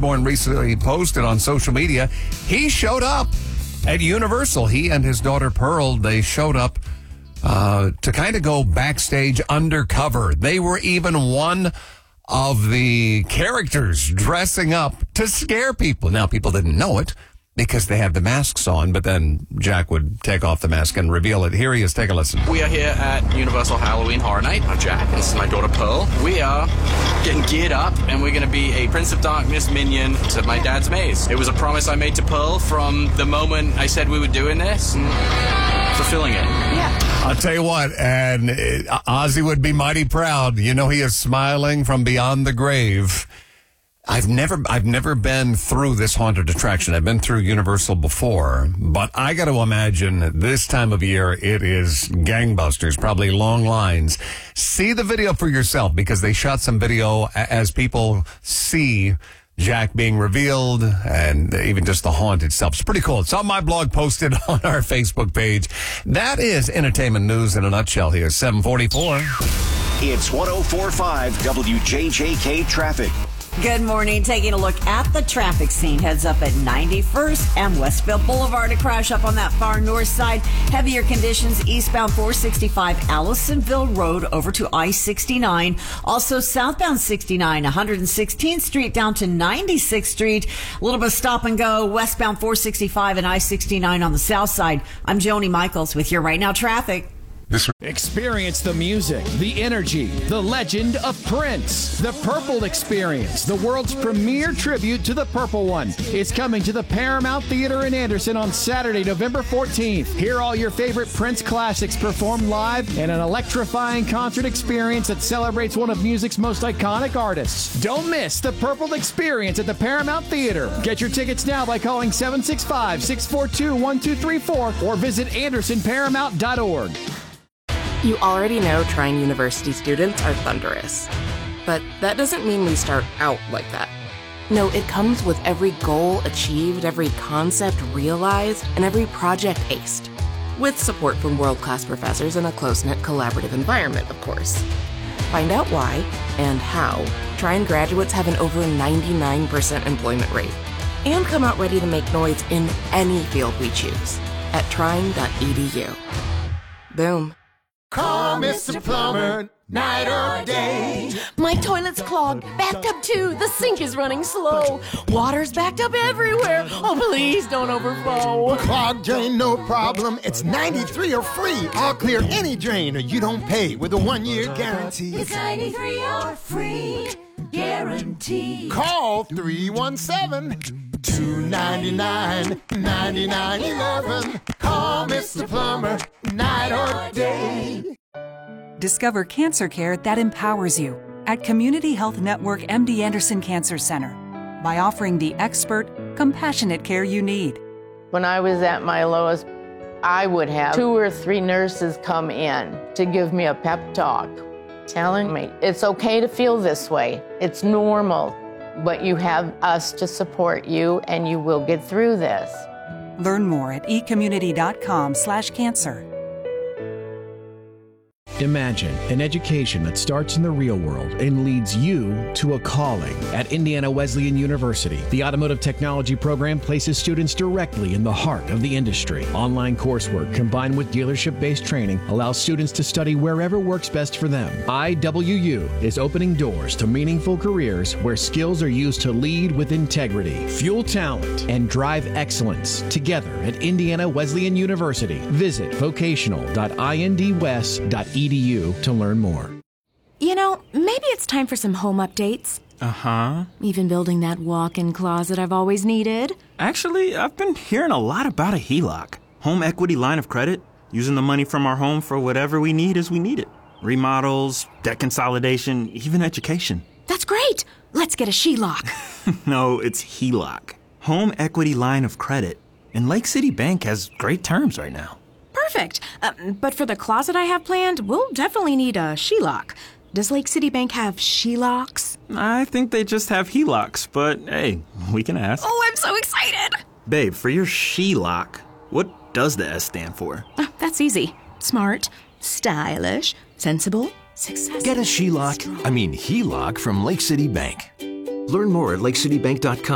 Osborne recently posted on social media. He showed up at Universal. He and his daughter Pearl, they showed up to kind of go backstage undercover. They were even one of the characters dressing up to scare people. Now, people didn't know it because they had the masks on, but then Jack would take off the mask and reveal it. Here he is. Take a listen. We are here at Universal Halloween Horror Night. I'm Jack, and this is my daughter Pearl. We are getting geared up, and we're going to be a Prince of Darkness minion to my dad's maze. It was a promise I made to Pearl from the moment I said we were doing this, and fulfilling it. Yeah. I'll tell you what, and Ozzy would be mighty proud. You know, he is smiling from beyond the grave. I've never been through this haunted attraction. I've been through Universal before, but I got to imagine this time of year it is gangbusters, probably long lines. See the video for yourself because they shot some video as people see Jack being revealed and even just the haunt itself. It's pretty cool. It's on my blog posted on our Facebook page. That is entertainment news in a nutshell here. 744. It's 104.5 WJJK traffic. Good morning. Taking a look at the traffic scene. Heads up at 91st and Westfield Boulevard. A crash up on that far north side. Heavier conditions eastbound 465 Allisonville Road over to I-69. Also southbound 69, 116th Street down to 96th Street. A little bit of stop and go westbound 465 and I-69 on the south side. I'm Joni Michaels with your Right Now traffic. Experience the music, the energy, the legend of Prince. The Purple Experience, the world's premier tribute to the Purple One, is coming to the Paramount Theater in Anderson on Saturday, November 14th. Hear all your favorite Prince classics performed live in an electrifying concert experience that celebrates one of music's most iconic artists. Don't miss the Purple Experience at the Paramount Theater. Get your tickets now by calling 765-642-1234 or visit andersonparamount.org. You already know Trine University students are thunderous. But that doesn't mean we start out like that. No, it comes with every goal achieved, every concept realized, and every project aced. With support from world-class professors in a close-knit collaborative environment, of course. Find out why and how Trine graduates have an over 99% employment rate. And come out ready to make noise in any field we choose at trine.edu. Boom. Call Mr. Plumber, night or day. My toilet's clogged, backed up too. The sink is running slow. Water's backed up everywhere. Oh, please don't overflow. Clogged drain, no problem. It's 93 or free. I'll clear any drain or you don't pay with a 1-year guarantee. It's 93 or free guarantee. Call 317-299-9911. Call Mr. Plumber, night or day. Discover cancer care that empowers you at Community Health Network MD Anderson Cancer Center by offering the expert, compassionate care you need. When I was at my lowest, I would have 2 or 3 nurses come in to give me a pep talk, telling me it's okay to feel this way. It's normal, but you have us to support you and you will get through this. Learn more at ecommunity.com/cancer. Imagine an education that starts in the real world and leads you to a calling. At Indiana Wesleyan University, the Automotive Technology program places students directly in the heart of the industry. Online coursework combined with dealership-based training allows students to study wherever works best for them. IWU is opening doors to meaningful careers where skills are used to lead with integrity, fuel talent, and drive excellence together at Indiana Wesleyan University. Visit vocational.indwest.edu to learn more. You know, maybe it's time for some home updates. Uh-huh. Even building that walk-in closet I've always needed. Actually, I've been hearing a lot about a HELOC. Home equity line of credit. Using the money from our home for whatever we need as we need it. Remodels, debt consolidation, even education. That's great. Let's get a SHELOC. No, it's HELOC. Home equity line of credit. And Lake City Bank has great terms right now. Perfect. But for the closet I have planned, we'll definitely need a SHELOC. Does Lake City Bank have SHELOCs? I think they just have HELOCs, but hey, we can ask. Oh, I'm so excited. Babe, for your SHELOC, what does the S stand for? That's easy. Smart, stylish, sensible, successful. Get a HELOC from Lake City Bank. Learn more at lakecitybank.com.